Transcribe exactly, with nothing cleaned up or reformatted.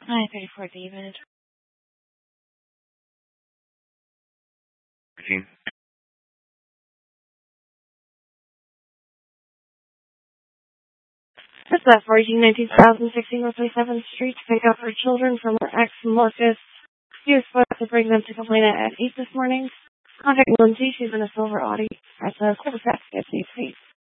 nine thirty-four, David. Fifteen. That's that fourteen nineteen thousand sixteen North twenty-seventh Street to pick up her children from her ex Marcus. He was supposed to bring them to complain at eight this morning. Contact Lindsay. She's in a silver Audi at the Cul-de-sac at Safe Street.